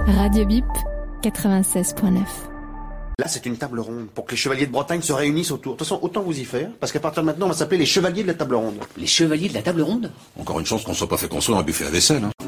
Radio Bip 96.9. Là, c'est une table ronde pour que les chevaliers de Bretagne se réunissent autour. De toute façon, autant vous y faire, parce qu'à partir de maintenant, on va s'appeler les chevaliers de la table ronde. Les chevaliers de la table ronde ? Encore une chance qu'on soit pas fait construire un buffet à vaisselle.